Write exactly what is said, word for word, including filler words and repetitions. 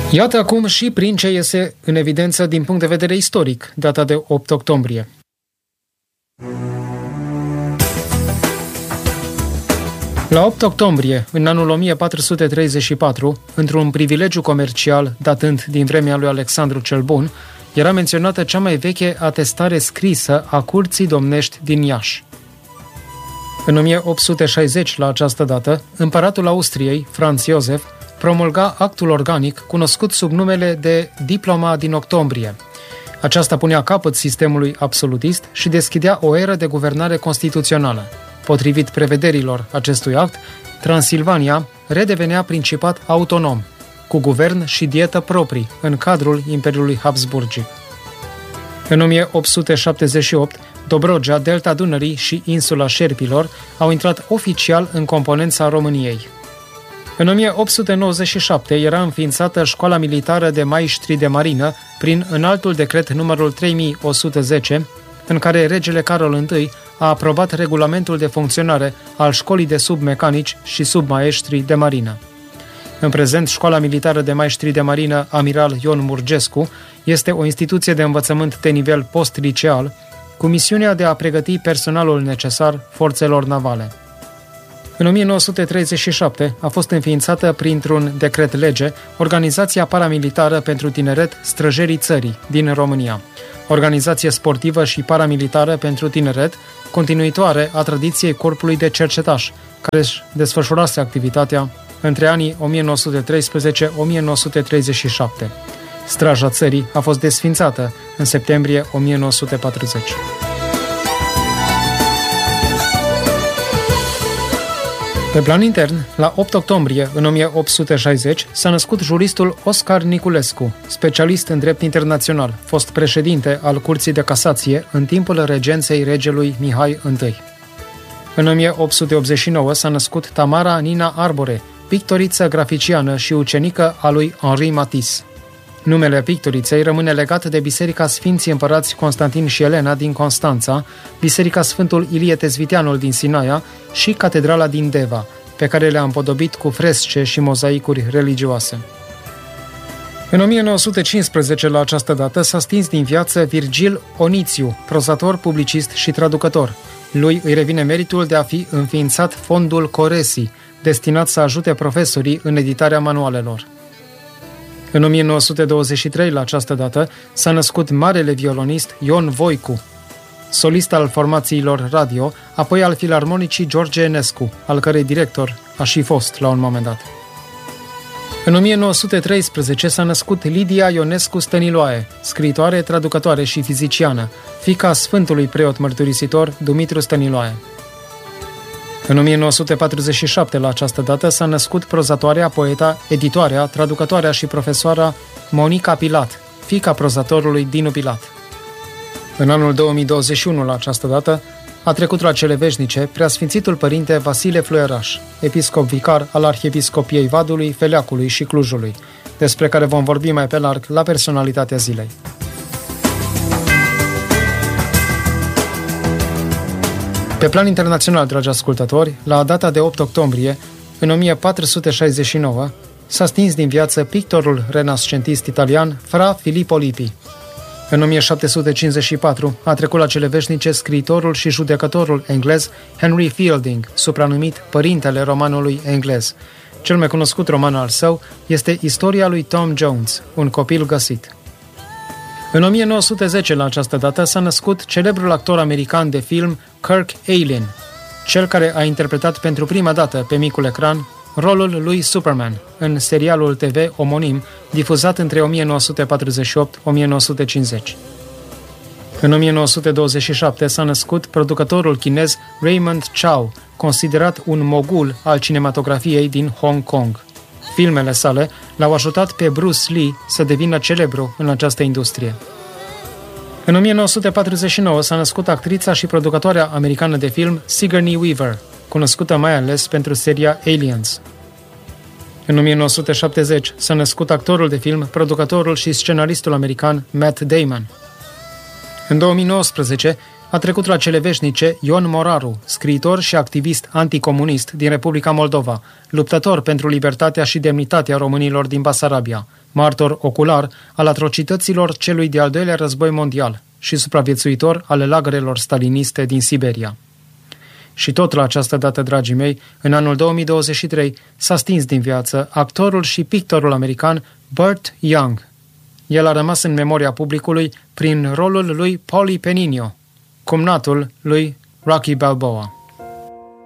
Iată acum și prin ce iese în evidență din punct de vedere istoric data de opt octombrie. La opt octombrie, în anul o mie patru sute treizeci și patru, într-un privilegiu comercial datând din vremea lui Alexandru cel Bun, era menționată cea mai veche atestare scrisă a curții domnești din Iași. În o mie opt sute șaizeci, la această dată, împăratul Austriei, Franz Josef, promulga actul organic cunoscut sub numele de Diploma din octombrie. Aceasta punea capăt sistemului absolutist și deschidea o eră de guvernare constituțională. Potrivit prevederilor acestui act, Transilvania redevenea principat autonom, cu guvern și dietă proprii, în cadrul Imperiului Habsburgic. În o mie opt sute șaptezeci și opt, Dobrogea, Delta Dunării și insula Șerpilor au intrat oficial în componența României. În o mie opt sute nouăzeci și șapte era înființată Școala Militară de Maiștri de Marină prin înaltul decret numărul trei mii o sută zece, în care regele Carol I a aprobat regulamentul de funcționare al Școlii de Submecanici și Submaestri de Marină. În prezent, Școala Militară de Maestri de Marină Amiral Ion Murgescu este o instituție de învățământ de nivel post-liceal, cu misiunea de a pregăti personalul necesar forțelor navale. În o mie nouă sute treizeci și șapte a fost înființată printr-un decret-lege Organizația Paramilitară pentru Tineret Străjerii Țării din România, organizație sportivă și paramilitară pentru tineret, continuitoare a tradiției Corpului de Cercetași, care își desfășurase activitatea între anii o mie nouă sute treisprezece - o mie nouă sute treizeci și șapte. Straja Țării a fost desființată în septembrie o mie nouă sute patruzeci. Pe plan intern, la opt octombrie, în o mie opt sute șaizeci, s-a născut juristul Oscar Niculescu, specialist în drept internațional, fost președinte al Curții de Casație în timpul regenței regelui Mihai I. În o mie opt sute optzeci și nouă s-a născut Tamara Nina Arbore, pictoriță graficiană și ucenică a lui Henri Matisse. Numele pictoriței rămâne legat de Biserica Sfinții Împărați Constantin și Elena din Constanța, Biserica Sfântul Ilie Tezviteanul din Sinaia și Catedrala din Deva, pe care le-a împodobit cu fresce și mozaicuri religioase. În o mie nouă sute cincisprezece, la această dată, s-a stins din viață Virgil Onițiu, prozator, publicist și traducător. Lui îi revine meritul de a fi înființat Fondul Coresi, destinat să ajute profesorii în editarea manualelor. În o mie nouă sute douăzeci și trei, la această dată, s-a născut marele violonist Ion Voicu, solist al formațiilor radio, apoi al filarmonicii George Enescu, al cărei director a și fost la un moment dat. În o mie nouă sute treisprezece s-a născut Lidia Ionescu Stăniloae, scriitoare, traducătoare și fiziciană, fiica sfântului preot mărturisitor Dumitru Stăniloae. În o mie nouă sute patruzeci și șapte, la această dată, s-a născut prozatoarea, poeta, editoarea, traducătoarea și profesoara Monica Pilat, fiica prozatorului Dinu Pilat. În anul două mii douăzeci și unu, la această dată, a trecut la cele veșnice Preasfințitul Părinte Vasile Fluieraș, episcop vicar al Arhiepiscopiei Vadului, Feleacului și Clujului, despre care vom vorbi mai pe larg la Personalitatea Zilei. Pe plan internațional, dragi ascultători, la data de opt octombrie, în o mie patru sute șaizeci și nouă, s-a stins din viață pictorul renascentist italian Fra Filippo Lippi. În o mie șapte sute cincizeci și patru a trecut la cele veșnice scriitorul și judecătorul englez Henry Fielding, supranumit Părintele romanului englez. Cel mai cunoscut roman al său este Istoria lui Tom Jones, un copil găsit. În o mie nouă sute zece, la această dată, s-a născut celebrul actor american de film Kirk Allen, cel care a interpretat pentru prima dată pe micul ecran rolul lui Superman în serialul T V omonim, difuzat între o mie nouă sute patruzeci și opt - o mie nouă sute cincizeci. În o mie nouă sute douăzeci și șapte s-a născut producătorul chinez Raymond Chow, considerat un mogul al cinematografiei din Hong Kong. Filmele sale l-au ajutat pe Bruce Lee să devină celebru în această industrie. În o mie nouă sute patruzeci și nouă s-a născut actrița și producătoarea americană de film Sigourney Weaver, cunoscută mai ales pentru seria Aliens. În o mie nouă sute șaptezeci s-a născut actorul de film, producătorul și scenaristul american Matt Damon. În două mii nouăsprezece, A trecut la cele veșnice Ion Moraru, scriitor și activist anticomunist din Republica Moldova, luptător pentru libertatea și demnitatea românilor din Basarabia, martor ocular al atrocităților celui de-al doilea război mondial și supraviețuitor ale lagărelor staliniste din Siberia. Și tot la această dată, dragii mei, în anul două mii douăzeci și trei, s-a stins din viață actorul și pictorul american Burt Young. El a rămas în memoria publicului prin rolul lui Paulie Peninio, cumnatul lui Rocky Balboa.